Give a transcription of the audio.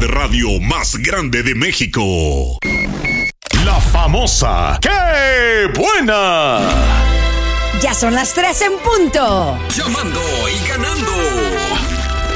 de radio más grande de México. La famosa ¡Qué buena! Ya son las 3 en punto. Llamando y ganando.